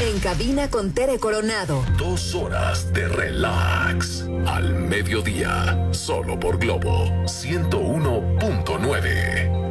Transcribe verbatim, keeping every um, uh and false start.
En cabina con Tere Coronado. Dos horas de relax. Al mediodía. Solo por Globo ciento uno punto nueve.